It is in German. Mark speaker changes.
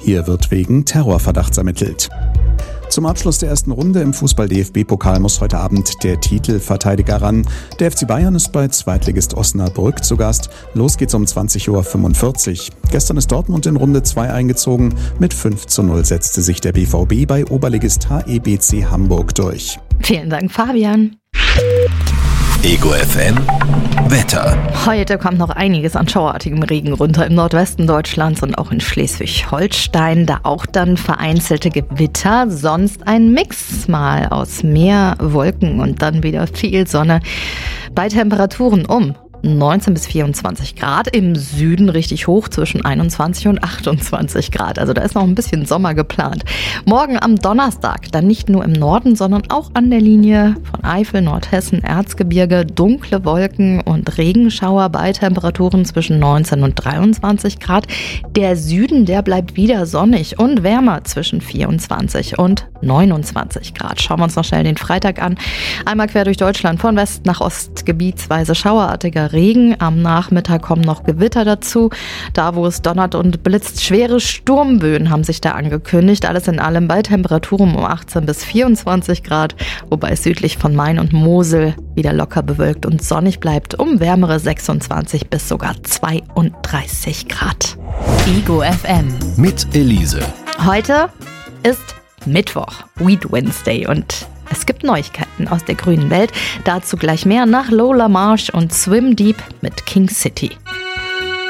Speaker 1: Hier wird wegen Terrorverdachts ermittelt. Zum Abschluss der ersten Runde im Fußball-DFB-Pokal muss heute Abend der Titelverteidiger ran. Der FC Bayern ist bei Zweitligist Osnabrück zu Gast. Los geht's um 20.45 Uhr. Gestern ist Dortmund in Runde 2 eingezogen. Mit 5:0 setzte sich der BVB bei Oberligist HEBC Hamburg durch.
Speaker 2: Vielen Dank, Fabian.
Speaker 3: Ego FM Wetter.
Speaker 2: Heute kommt noch einiges an schauartigem Regen runter im Nordwesten Deutschlands und auch in Schleswig-Holstein. Da auch dann vereinzelte Gewitter, sonst ein Mix mal aus mehr Wolken und dann wieder viel Sonne. Bei Temperaturen um 19 bis 24 Grad, im Süden richtig hoch zwischen 21 und 28 Grad. Also da ist noch ein bisschen Sommer geplant. Morgen am Donnerstag, dann nicht nur im Norden, sondern auch an der Linie von Eifel, Nordhessen, Erzgebirge, dunkle Wolken und Regenschauer bei Temperaturen zwischen 19 und 23 Grad. Der Süden, der bleibt wieder sonnig und wärmer zwischen 24 und 29 Grad. Schauen wir uns noch schnell den Freitag an. Einmal quer durch Deutschland von West nach Ost gebietsweise schauerartiger Regen. Am Nachmittag kommen noch Gewitter dazu. Da, wo es donnert und blitzt, schwere Sturmböen haben sich da angekündigt. Alles in allem bei Temperaturen um 18 bis 24 Grad, wobei es südlich von Main und Mosel wieder locker bewölkt und sonnig bleibt, um wärmere 26 bis sogar 32 Grad.
Speaker 3: Ego FM mit Elise.
Speaker 2: Heute ist Mittwoch, Weed Wednesday, und es gibt Neuigkeiten aus der grünen Welt. Dazu gleich mehr nach Lola Marsh und Swim Deep mit King City.